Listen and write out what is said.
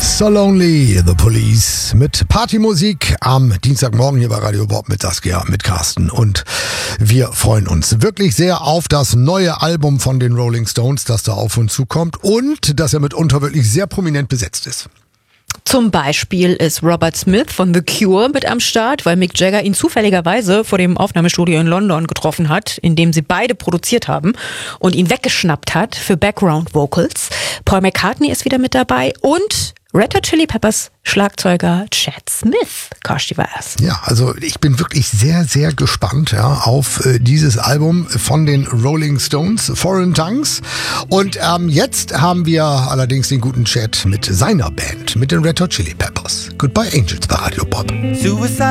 So Lonely, The Police mit Partymusik am Dienstagmorgen hier bei Radio Bob mit Saskia, mit Carsten, und wir freuen uns wirklich sehr auf das neue Album von den Rolling Stones, das da auf uns zukommt und dass er mitunter wirklich sehr prominent besetzt ist. Zum Beispiel ist Robert Smith von The Cure mit am Start, weil Mick Jagger ihn zufälligerweise vor dem Aufnahmestudio in London getroffen hat, in dem sie beide produziert haben und ihn weggeschnappt hat für Background Vocals. Paul McCartney ist wieder mit dabei und Red Hot Chili Peppers Schlagzeuger Chad Smith. Karsti war es. Ja, also ich bin wirklich sehr, sehr gespannt auf dieses Album von den Rolling Stones, Foreign Tongues. Und jetzt haben wir allerdings den guten Chad mit seiner Band, mit den Red Hot Chili Peppers. Goodbye Angels bei Radio Bob. Suicide